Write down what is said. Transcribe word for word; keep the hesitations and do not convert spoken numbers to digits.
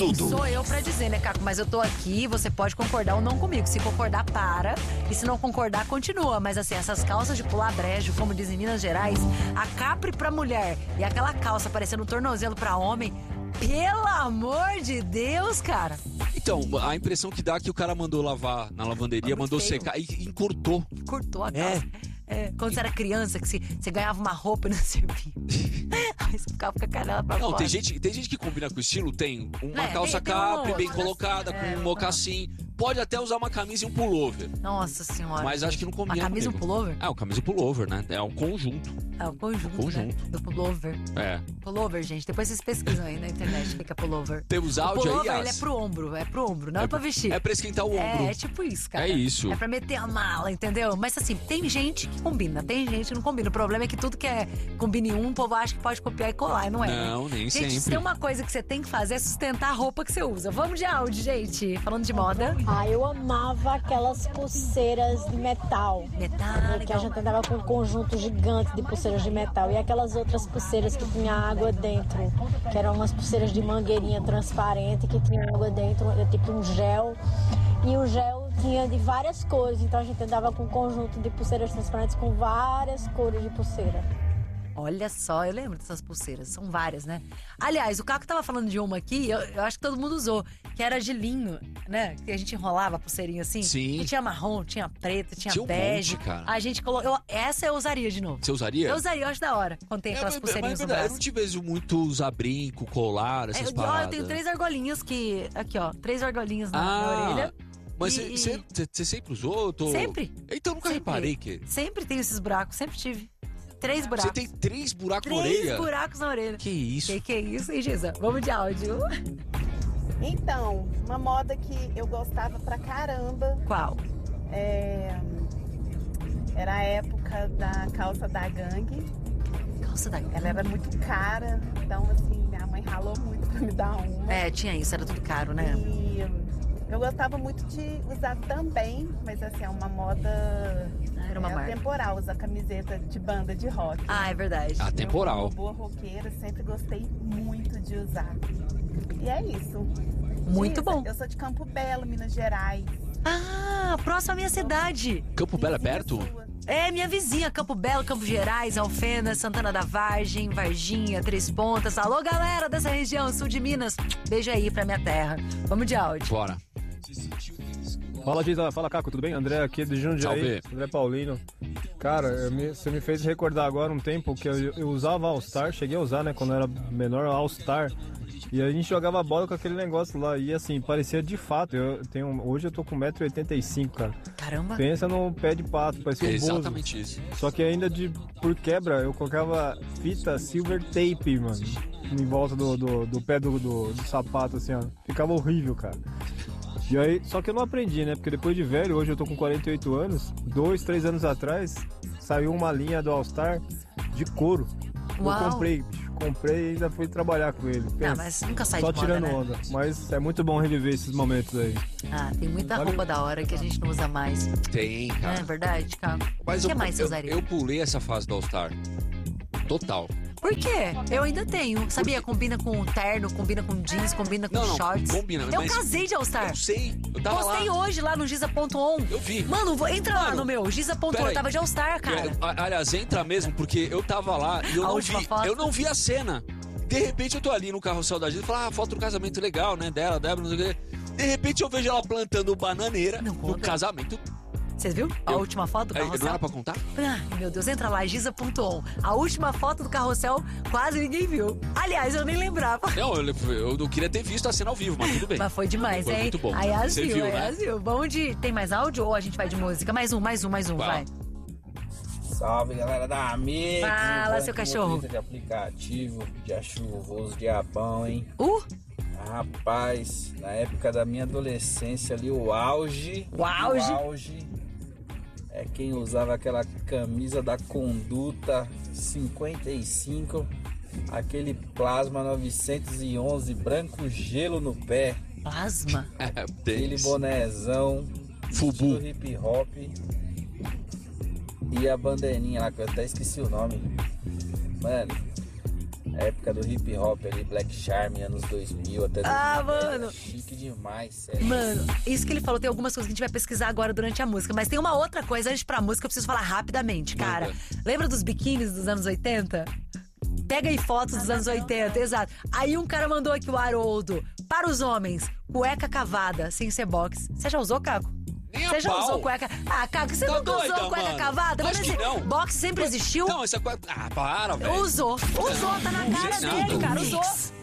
tudo. Sou eu pra dizer, né, Caco? Mas eu tô aqui, você pode concordar ou não comigo. Se concordar, para. E se não concordar, continua. Mas assim, essas calças de pular brejo, como dizem em Minas Gerais, a capri pra mulher e aquela calça parecendo um tornozelo pra homem, pelo amor de Deus, cara. Então, a impressão que dá é que o cara mandou lavar na lavanderia, mandou feio. secar e encurtou. Encurtou a calça. É. É, quando você era criança, que você, você ganhava uma roupa e não servia. Aí você ficava com a canela pra não, fora. Tem gente, tem gente que combina com o estilo, tem uma é, calça tem, capri, tem bem colocada, é, com um mocassim. Pode até usar uma camisa e um pullover. Nossa senhora. Mas acho que não combina. Uma camisa e um pullover? É, uma camisa e um pullover, né? É um conjunto. É um conjunto, um conjunto. Né? Do pullover. É. Pullover, gente. Depois vocês pesquisam aí na internet o que é pullover. Temos áudio aí, O pullover, ele é pro ombro. É pro ombro, não é, é pra vestir. É pra esquentar o ombro. É, é tipo isso, cara. É isso. É pra meter a mala, entendeu? Mas assim, tem gente que combina, tem gente que não combina. O problema é que tudo que é combina em um, o povo acha que pode copiar e colar, não é? Não, nem gente, sempre. Gente, se tem uma coisa que você tem que fazer é sustentar a roupa que você usa. Vamos de áudio, gente. Falando de moda. Ah, eu amava aquelas pulseiras de metal. Metal. Que a gente andava com um conjunto gigante de pulseiras de metal. E aquelas outras pulseiras que tinha água dentro, que eram umas pulseiras de mangueirinha transparente, que tinha água dentro, tipo um gel. E o gel tinha de várias cores, então a gente andava com um conjunto de pulseiras transparentes com várias cores de pulseira. Olha só, eu lembro dessas pulseiras, são várias, né? Aliás, o Caco tava falando de uma aqui, eu, eu acho que todo mundo usou, que era de linho, né? Que a gente enrolava a pulseirinha assim. Sim. E tinha marrom, tinha preta, tinha, tinha um bege. Monte, cara. A gente colocou. Essa eu usaria de novo. Você usaria? Eu usaria, eu acho da hora. Quando tem aquelas é, pulseirinhas mas, no braço. Eu não te vejo muito usar brinco, colar, essas eu, paradas. Ó, eu tenho três argolinhas que. Aqui, ó. Três argolinhas na, ah, na orelha. Mas você sempre usou? Tô... Sempre. Então eu nunca sempre. reparei que. Sempre tenho esses buracos, sempre tive. Três buracos. Você tem três buracos três na orelha? Três buracos na orelha. Que isso? Que que é isso, hein, Gisa? Vamos de áudio. Então, uma moda que eu gostava pra caramba. Qual? É... Era a época da calça da gangue. Calça da gangue? Ela era muito cara, então assim, minha mãe ralou muito pra me dar uma. É, tinha isso, era tudo caro, né? E eu gostava muito de usar também, mas assim, é uma moda era uma é, marca. Temporal, usar camiseta de banda de rock. Ah, é verdade. Ah, temporal. Eu, como boa roqueira, sempre gostei muito de usar. E é isso. Muito Gisa, bom. Eu sou de Campo Belo, Minas Gerais. Ah, próximo à minha cidade. Campo Belo é perto? Sua. É, minha vizinha, Campo Belo, Campos Gerais, Alfena, Santana da Vargem, Varginha, Três Pontas. Alô, galera dessa região, sul de Minas. Beijo aí pra minha terra. Vamos de áudio. Bora. Fala, Gisa. Fala, Caco. Tudo bem? André aqui de Jundiaí. André Paulino. Cara, eu me, você me fez recordar agora um tempo que eu, eu usava All-Star. Cheguei a usar, né? Quando eu era menor, All-Star. E a gente jogava bola com aquele negócio lá. E assim, parecia de fato. Eu tenho, hoje eu tô com um metro e oitenta e cinco, cara. Caramba. Pensa no pé de pato, parecia um é bozo. Exatamente isso. Só que ainda de por quebra, eu colocava fita silver tape, mano. Em volta do, do, do pé do, do, do sapato, assim, ó. Ficava horrível, cara. E aí, só que eu não aprendi, né? Porque depois de velho, hoje eu tô com quarenta e oito anos. Dois, três anos atrás, saiu uma linha do All-Star de couro. Uau. Eu comprei, bicho. Comprei e ainda fui trabalhar com ele. Pensa, não, mas nunca sai só de moda, tirando né? onda. Mas é muito bom reviver esses momentos aí. Ah, tem muita Valeu. roupa da hora que a gente não usa mais. Tem, cara. É verdade, cara. Mas o que eu, mais você eu, usaria? eu pulei essa fase do All-Star. Total. Por quê? Eu ainda tenho. Sabia? Combina com terno, combina com jeans, combina com não, não, shorts. Combina, eu mas casei de All-Star. Eu sei. Eu tava Postei lá. hoje lá no giza ponto on. Eu vi. Mano, vou, entra Mano, lá no meu, giza ponto on. Eu tava de All-Star, cara. É, aliás, entra mesmo, porque eu tava lá e eu A não última vi. foto? Eu não vi a cena. De repente eu tô ali no carrossel da Gisa e falo, ah, foto do casamento legal, né? Dela, Débora, não sei o quê. De repente eu vejo ela plantando bananeira Não no conta. casamento. Você viu? A Eu- última foto do É, carrossel? não era pra contar? Ai, meu Deus, entra lá, giza ponto on. A última foto do carrossel quase ninguém viu. Aliás, eu nem lembrava. Não, eu, eu não queria ter visto a cena ao vivo, mas tudo bem. Mas foi demais, Foi hein? muito bom. A Yas Você viu, viu, a né? Yas viu. Vamos de... Tem mais áudio ou a gente vai de música? Mais um, mais um, mais um, vai. Vai. Salve, galera da Mix. Fala, Um seu motorista cachorro. de aplicativo, dia chuvoso, diabão, hein? Uh, Rapaz, na época da minha adolescência ali, o auge. O auge. O auge é quem usava aquela camisa da Conduta cinquenta e cinco, aquele plasma novecentos e onze, branco gelo no pé, plasma. aquele bonézão, Fubu. estilo hip hop e a bandeirinha lá, que eu até esqueci o nome. Mano, Época do hip hop ali, Black Charm, anos dois mil até Ah, dois mil. mano. Era chique demais, sério. Mano, isso que ele falou, tem algumas coisas que a gente vai pesquisar agora durante a música. Mas tem uma outra coisa, antes de ir pra música, eu preciso falar rapidamente, cara. Manda. Lembra dos biquínis dos anos oitenta? Pega aí fotos dos anos oitenta, exato. Aí um cara mandou aqui o Haroldo. Para os homens, cueca cavada, sem ser box. Você já usou, Caco? Nem a Você já pau. usou cueca? Ah, Caco, você Tá nunca doida, usou cueca mano? cavada? Acho Mas que assim, não. box sempre existiu? Não, essa coisa. Ah, para, velho. Usou. Usou, tá na cara Não, dele, não. cara. Usou.